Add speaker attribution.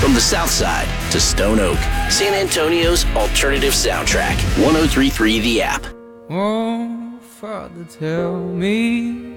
Speaker 1: From the South Side to Stone Oak, San Antonio's alternative soundtrack. 103.3 The App.
Speaker 2: Oh, Father, tell me